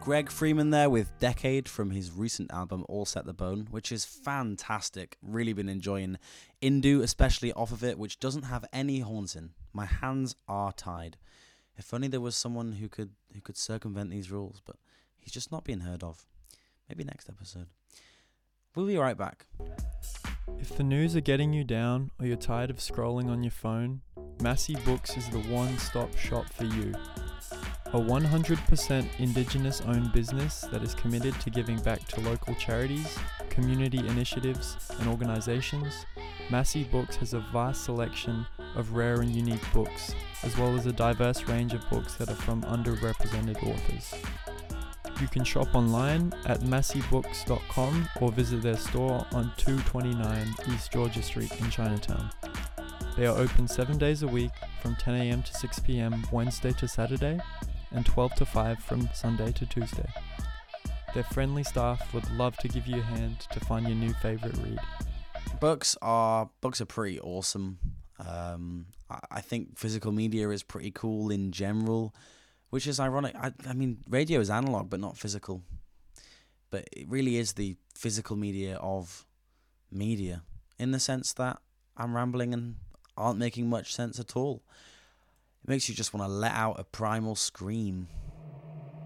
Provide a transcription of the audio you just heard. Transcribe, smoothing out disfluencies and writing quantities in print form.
Greg Freeman there with Decade from his recent album All Set the Bone, which is fantastic. Really been enjoying Indu, especially off of it, which doesn't have any horns in. My hands are tied. If only there was someone who could circumvent these rules, but he's just not being heard of. Maybe next episode. We'll be right back. If the news are getting you down or you're tired of scrolling on your phone, Massey Books is the one-stop shop for you. A 100% Indigenous-owned business that is committed to giving back to local charities, community initiatives, and organizations, Massey Books has a vast selection of rare and unique books, as well as a diverse range of books that are from underrepresented authors. You can shop online at masseybooks.com or visit their store on 229 East Georgia Street in Chinatown. They are open 7 days a week from 10 a.m. to 6 p.m. Wednesday to Saturday and 12 to 5 from Sunday to Tuesday. Their friendly staff would love to give you a hand to find your new favorite read. Books are pretty awesome. I think physical media is pretty cool in general, which is ironic. I mean, radio is analog but not physical. But it really is the physical media of media, in the sense that I'm rambling and aren't making much sense at all. It makes you just want to let out a primal scream.